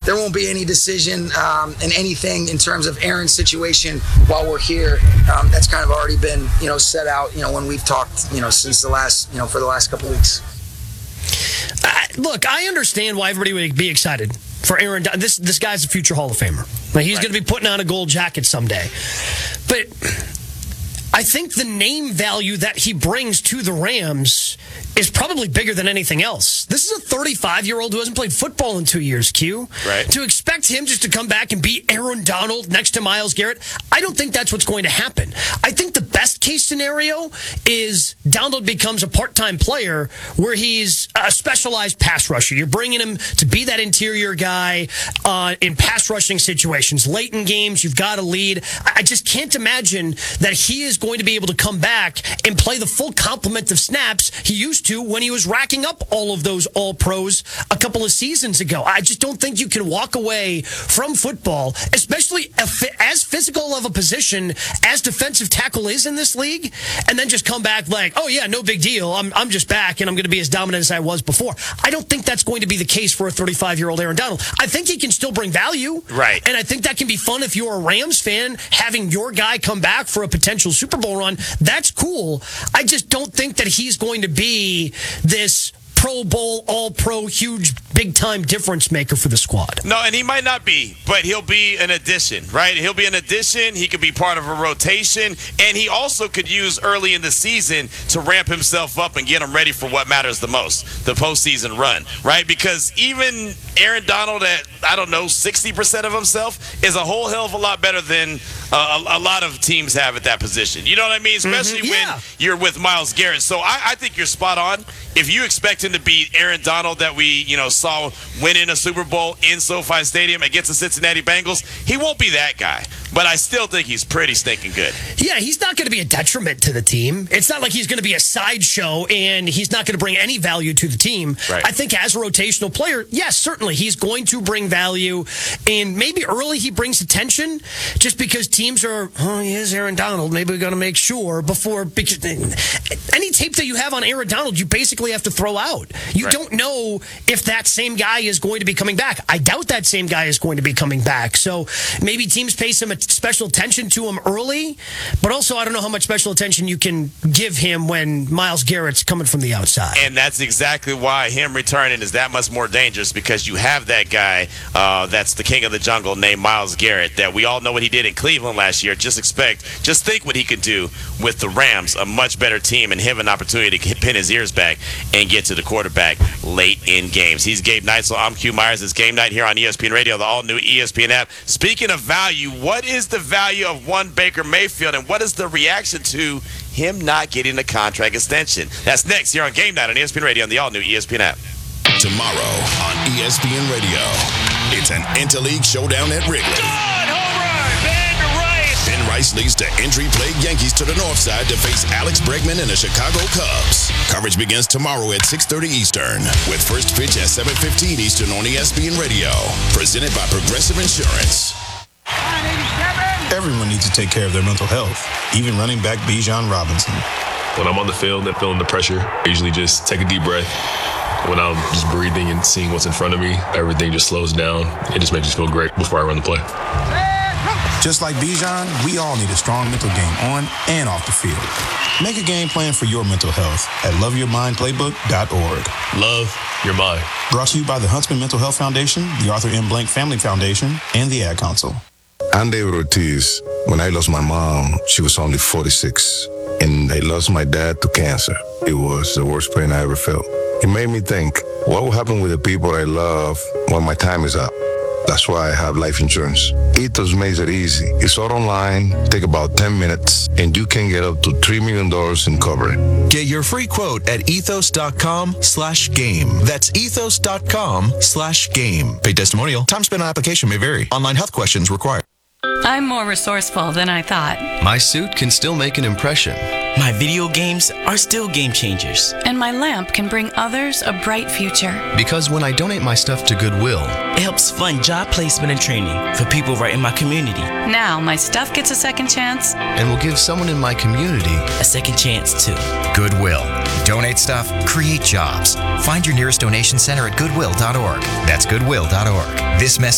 there won't be any decision in anything in terms of Aaron's situation while we're here. That's kind of already been, set out, when we've talked, since the last, for the last couple weeks. Look, I understand why everybody would be excited for Aaron. This guy's a future Hall of Famer. Like, he's going to be putting on a gold jacket someday. But I think the name value that he brings to the Rams is probably bigger than anything else. This is a 35-year-old who hasn't played football in 2 years, Q. Right. To expect him just to come back and beat Aaron Donald next to Myles Garrett, I don't think that's what's going to happen. I think the best-case scenario is Donald becomes a part-time player where he's a specialized pass rusher. You're bringing him to be that interior guy in pass-rushing situations. Late in games, you've got a lead. I just can't imagine that he is going to be able to come back and play the full complement of snaps he used to when he was racking up all of those all-pros a couple of seasons ago. I just don't think you can walk away from football, especially as physical of a position as defensive tackle is in this league, and then just come back like, oh yeah, no big deal. I'm just back and I'm going to be as dominant as I was before. I don't think that's going to be the case for a 35-year-old Aaron Donald. I think he can still bring value. Right. And I think that can be fun if you're a Rams fan, having your guy come back for a potential Super Bowl run. That's cool. I just don't think that he's going to be this Pro Bowl, all-pro, huge, big-time difference maker for the squad. No, and he might not be, but he'll be an addition, right? He'll be an addition. He could be part of a rotation, and he also could use early in the season to ramp himself up and get him ready for what matters the most, the postseason run, right? Because even Aaron Donald at, 60% of himself is a whole hell of a lot better than a lot of teams have at that position. You know what I mean? Especially when you're with Myles Garrett. So I think you're spot on. If you expect him to be Aaron Donald that we, saw winning a Super Bowl in SoFi Stadium against the Cincinnati Bengals, he won't be that guy. But I still think he's pretty stinking good. Yeah, he's not going to be a detriment to the team. It's not like he's going to be a sideshow and he's not going to bring any value to the team. Right. I think as a rotational player, yes, certainly he's going to bring value. And maybe early he brings attention just because teams are, he is Aaron Donald. Maybe we're going to make sure before. Because any tape that you have on Aaron Donald, you basically have to throw out. You don't know if that same guy is going to be coming back. I doubt that same guy is going to be coming back. So maybe teams pay some special attention to him early, but also I don't know how much special attention you can give him when Myles Garrett's coming from the outside. And that's exactly why him returning is that much more dangerous, because you have that guy that's the king of the jungle named Myles Garrett that we all know what he did in Cleveland last year. Just think what he could do with the Rams, a much better team, and him an opportunity to pin his ears back and get to the quarterback late in games. He's Gabe Neitzel. I'm Q Myers. It's Game Night here on ESPN Radio, the all-new ESPN app. Speaking of value, what is the value of one Baker Mayfield, and what is the reaction to him not getting a contract extension? That's next here on Game Night on ESPN Radio on the all-new ESPN app. Tomorrow on ESPN Radio, it's an interleague showdown at Wrigley. Ben Rice leads the injury-plagued Yankees to the north side to face Alex Bregman and the Chicago Cubs. Coverage begins tomorrow at 6:30 Eastern, with first pitch at 7:15 Eastern on ESPN Radio. Presented by Progressive Insurance. Everyone needs to take care of their mental health, even running back Bijan Robinson. When I'm on the field and feeling the pressure, I usually just take a deep breath. When I'm just breathing and seeing what's in front of me, everything just slows down. It just makes me feel great before I run the play. Just like Bijan, we all need a strong mental game on and off the field. Make a game plan for your mental health at loveyourmindplaybook.org. Love your mind. Brought to you by the Huntsman Mental Health Foundation, the Arthur M. Blank Family Foundation, and the Ad Council. I'm David Ortiz. When I lost my mom, she was only 46. And I lost my dad to cancer. It was the worst pain I ever felt. It made me think, what will happen with the people I love when my time is up? That's why I have life insurance. Ethos makes it easy. It's all online, take about 10 minutes, and you can get up to $3 million in coverage. Get your free quote at ethos.com/game. That's ethos.com/game. Paid testimonial. Time spent on application may vary. Online health questions required. I'm more resourceful than I thought. My suit can still make an impression. My video games are still game changers. And my lamp can bring others a bright future. Because when I donate my stuff to Goodwill, it helps fund job placement and training for people right in my community. Now my stuff gets a second chance. And will give someone in my community a second chance too. Goodwill. Donate stuff, create jobs. Find your nearest donation center at goodwill.org. That's goodwill.org. This message